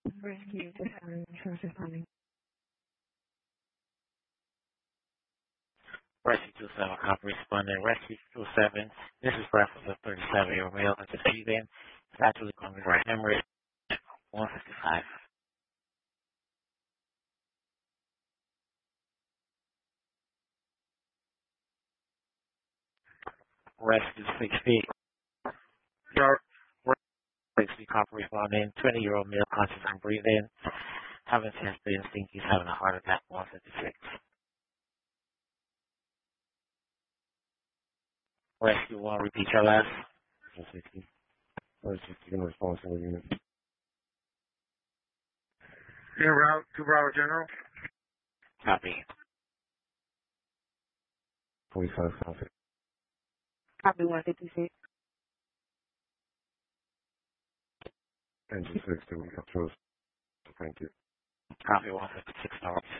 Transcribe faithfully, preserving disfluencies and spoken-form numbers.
Rescue to seven, insurance responding. Rescue two seven, copy responding. Rescue two seven, this is reference of thirty-seven year old male into breathing. It's actually coming right memory. one fifty-five. Rescue sixty. Your rescue copy responding. twenty year old male conscious and breathing. Having chest pain, think he's having a heart attack. one fifty-six. Rescue one, repeat your last. one sixty. one sixty in response to the unit. In route to Broward General. Copy. forty-five copy. Copy one fifty-six. Engine six, two, we got through. Thank you. Copy one fifty-six.